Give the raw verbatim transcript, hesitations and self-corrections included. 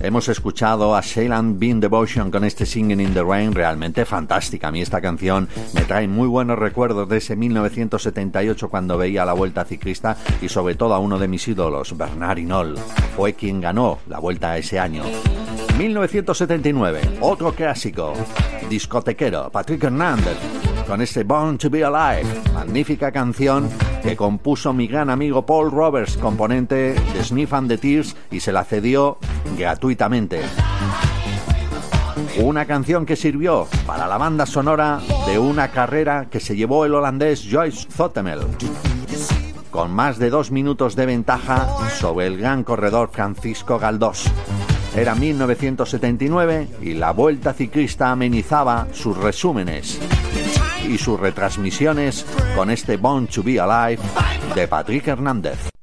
Hemos escuchado a Shayland Bean Devotion con este Singing in the Rain, realmente fantástica. A mí esta canción me trae muy buenos recuerdos de ese mil novecientos setenta y ocho cuando veía la Vuelta Ciclista y sobre todo a uno de mis ídolos, Bernard Hinault. Fue quien ganó la Vuelta ese año. mil novecientos setenta y nueve, otro clásico, discotequero, Patrick Hernandez, con este Born to be Alive, magnífica canción que compuso mi gran amigo Paul Roberts, componente de Sniff and the Tears, y se la cedió gratuitamente. Una canción que sirvió para la banda sonora de una carrera que se llevó el holandés Joyce Zoetemelk, con más de dos minutos de ventaja sobre el gran corredor Francisco Galdós. Era mil novecientos setenta y nueve y la Vuelta Ciclista amenizaba sus resúmenes y sus retransmisiones con este Born to be Alive de Patrick Hernandez.